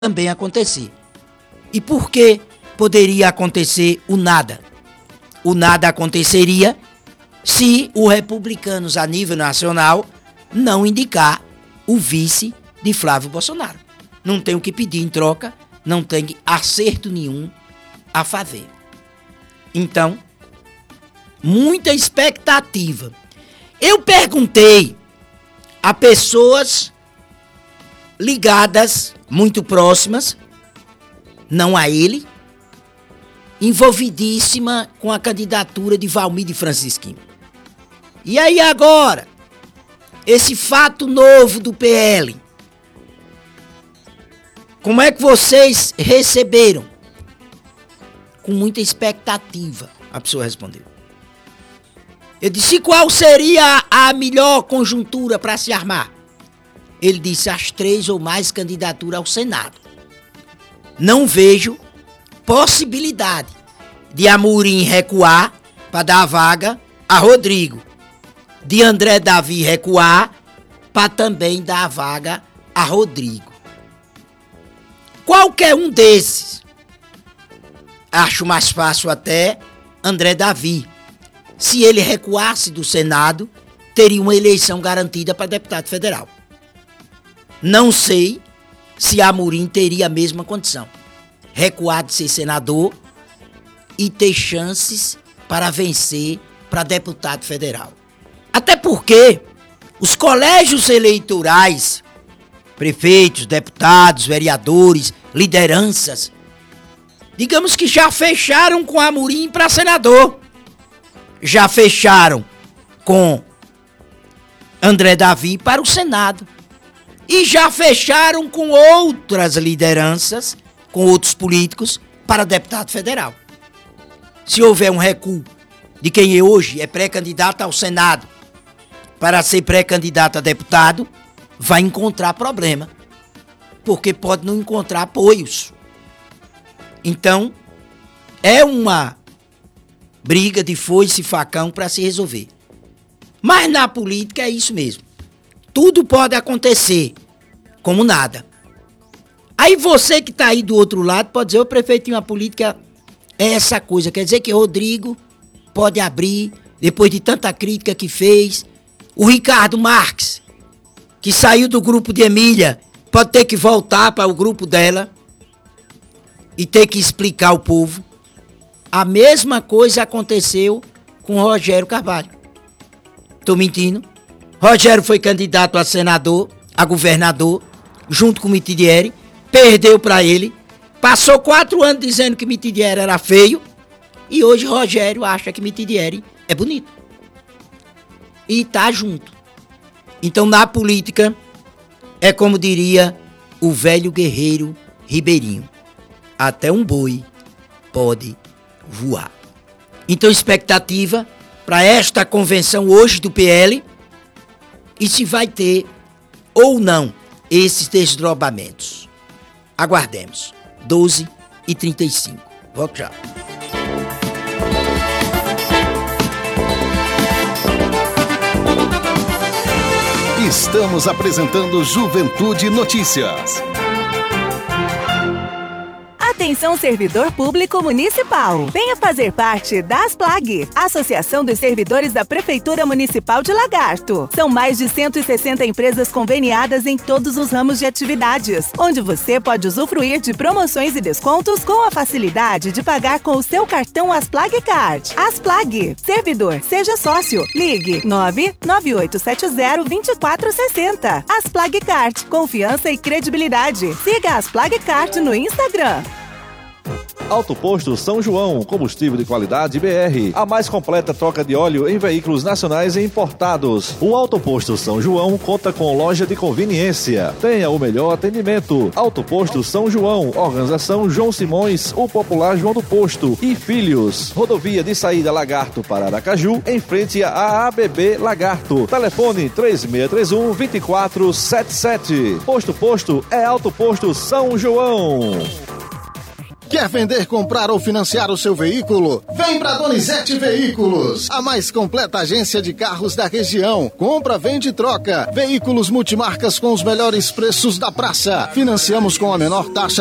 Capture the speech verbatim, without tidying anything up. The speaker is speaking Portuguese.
também acontecer. E por que poderia acontecer o nada? O nada aconteceria se os republicanos a nível nacional não indicar o vice de Flávio Bolsonaro. Não tem o que pedir em troca, não tem acerto nenhum a fazer. Então, muita expectativa. Eu perguntei a pessoas ligadas, muito próximas, não a ele, envolvidíssima com a candidatura de Valmir de Francisquinho. E aí agora, esse fato novo do P L, como é que vocês receberam? Com muita expectativa, a pessoa respondeu. Eu disse, qual seria a melhor conjuntura para se armar? Ele disse, as três ou mais candidaturas ao Senado. Não vejo possibilidade de Amorim recuar para dar a vaga a Rodrigo, de André Davi recuar para também dar a vaga a Rodrigo. Qualquer um desses, acho mais fácil até André Davi. Se ele recuasse do Senado, teria uma eleição garantida para deputado federal. Não sei se Amorim teria a mesma condição. Recuar de ser senador e ter chances para vencer para deputado federal. Até porque os colégios eleitorais, prefeitos, deputados, vereadores, lideranças, digamos que já fecharam com Amorim para senador. Já fecharam com André Davi para o Senado. E já fecharam com outras lideranças, com outros políticos, para deputado federal. Se houver um recuo de quem hoje é pré-candidato ao Senado para ser pré-candidato a deputado, vai encontrar problema. Porque pode não encontrar apoios. Então, é uma briga de foice e facão para se resolver. Mas na política é isso mesmo. Tudo pode acontecer, como nada. Aí você que está aí do outro lado pode dizer, o prefeito, uma política é essa coisa. Quer dizer que Rodrigo pode abrir, depois de tanta crítica que fez. O Ricardo Marques, que saiu do grupo de Emília, pode ter que voltar para o grupo dela e ter que explicar ao povo. A mesma coisa aconteceu com o Rogério Carvalho. Tô mentindo? Rogério foi candidato a senador, a governador, junto com o Mitidieri, perdeu para ele, passou quatro anos dizendo que Mitidieri era feio, e hoje Rogério acha que Mitidieri é bonito. E tá junto. Então na política, é como diria o velho guerreiro Ribeirinho, até um boi pode voar. Então expectativa para esta convenção hoje do P L e se vai ter ou não esses desdobramentos. Aguardemos. doze e trinta e cinco. Volto já. Estamos apresentando Juventude Notícias. Atenção, servidor público municipal. Venha fazer parte da ASPLAG, Associação dos Servidores da Prefeitura Municipal de Lagarto. São mais de cento e sessenta empresas conveniadas em todos os ramos de atividades, onde você pode usufruir de promoções e descontos com a facilidade de pagar com o seu cartão ASPLAG Card. ASPLAG. Servidor, seja sócio. Ligue nove nove oito sete zero, dois quatro seis zero. ASPLAG Card. Confiança e credibilidade. Siga a ASPLAG Card no Instagram. Auto Posto São João, combustível de qualidade B R, a mais completa troca de óleo em veículos nacionais e importados. O Auto Posto São João conta com loja de conveniência. Tenha o melhor atendimento. Auto Posto São João, organização João Simões, o popular João do Posto e Filhos. Rodovia de saída Lagarto para Aracaju, em frente à A B B Lagarto. Telefone três seis três um, dois quatro sete sete. Posto Posto é Auto Posto São João. Quer vender, comprar ou financiar o seu veículo? Vem pra Donizete Veículos, a mais completa agência de carros da região. Compra, vende e troca. Veículos multimarcas com os melhores preços da praça. Financiamos com a menor taxa